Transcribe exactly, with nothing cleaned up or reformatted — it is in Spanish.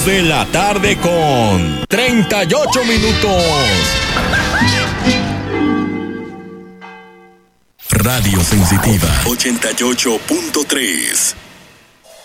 dos de la tarde con treinta y ocho minutos. Radio Sensitiva ochenta y ocho punto tres.